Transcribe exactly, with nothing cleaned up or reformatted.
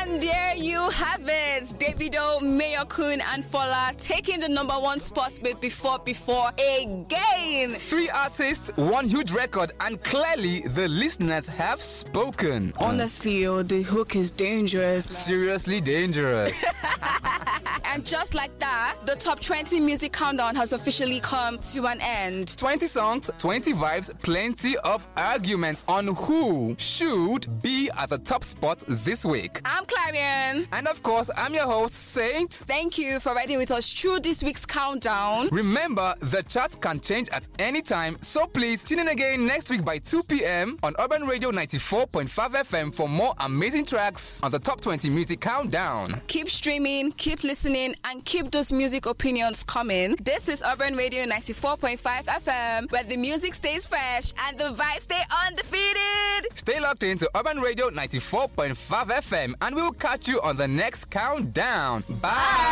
And there you have it. Davido, Mayor Kun, and Fola taking the number one spot with Before Before again. Three artists, one huge record, and clearly the listeners have spoken. Honestly, yo, the hook is dangerous. Seriously dangerous. And just like that, the top twenty music countdown has officially come to an end. twenty songs, twenty vibes, plenty of arguments on who should be at the top spot this week. I'm Clarion. And of course, I'm your host, Saint. Thank you for riding with us through this week's countdown. Remember, the chart can change at any time, so please tune in again next week by two p.m. on Urban Radio ninety-four point five F M for more amazing tracks on the top twenty music countdown. Keep streaming, keep listening, and keep those music opinions coming. This is Urban Radio ninety-four point five F M, where the music stays fresh and the vibes stay undefeated. Stay locked into Urban Radio ninety-four point five F M, and we'll catch you on the next countdown. Bye!